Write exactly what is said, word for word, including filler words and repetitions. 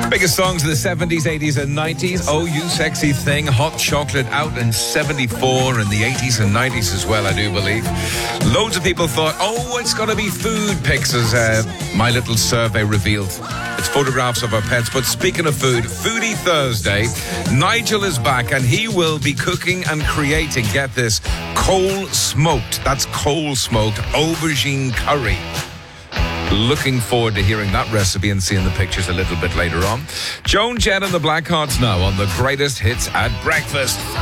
Biggest songs of the seventies, eighties and nineties. Oh, You Sexy Thing. Hot Chocolate out in seventy-four, in the eighties and nineties as well, I do believe. Loads of people thought, oh, it's going to be food pics, as uh, my little survey revealed. It's photographs of our pets. But speaking of food, Foodie Thursday, Nigel is back and he will be cooking and creating, get this, coal smoked. That's coal smoked aubergine curry. Looking forward to hearing that recipe and seeing the pictures a little bit later on. Joan Jett and the Blackhearts now on the greatest hits at breakfast.